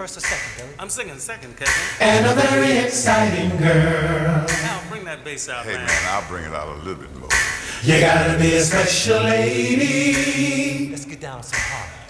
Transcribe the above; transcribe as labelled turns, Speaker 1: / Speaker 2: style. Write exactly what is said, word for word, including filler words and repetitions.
Speaker 1: first or second, Billy?
Speaker 2: I'm singing second, cousin.
Speaker 3: And a very exciting girl.
Speaker 2: Now bring that bass out,
Speaker 4: Hey
Speaker 2: man.
Speaker 4: man, I'll bring it out a little bit more.
Speaker 3: You gotta be a special lady.
Speaker 1: Let's get down some hard.